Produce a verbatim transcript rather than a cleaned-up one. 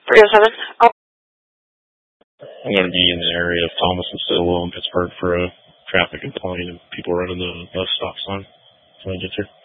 three oh seven. Oh. I'm going to be in the area of Thomas and Stillwell in Pittsburgh for a traffic complaint and people running the bus stop sign when I get there.